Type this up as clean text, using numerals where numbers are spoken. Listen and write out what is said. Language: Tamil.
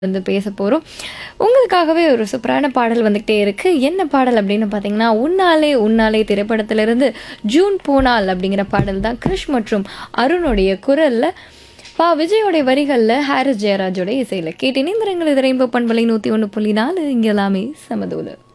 வந்து பேச போகிறோம். உங்களுக்காகவே ஒரு சூப்பரான பாடல் வந்துகிட்டே இருக்கு. என்ன பாடல் அப்படின்னு பார்த்தீங்கன்னா, "உன்னாலே உன்னாலே" திரைப்படத்திலிருந்து "ஜூன் போனால்" அப்படிங்கிற பாடல் தான் கிருஷ் மற்றும் அருணுடைய குரல்ல, விஜயோடைய வரிகள்ல, ஹாரிஸ் ஜெயராஜோட இசையில கேட்டு இணைந்திருங்கள். இது ரெயின்போ பண்பலை 101.4 இங்க எல்லாமே சமதூளு.